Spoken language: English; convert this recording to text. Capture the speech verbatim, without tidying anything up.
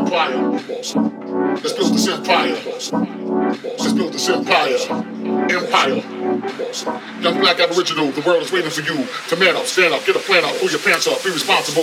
empire. Let's build this empire. Let's build this empire. Empire. Young black aboriginal, the world is waiting for you to man up, stand up, get a plan up, pull your pants up, be responsible.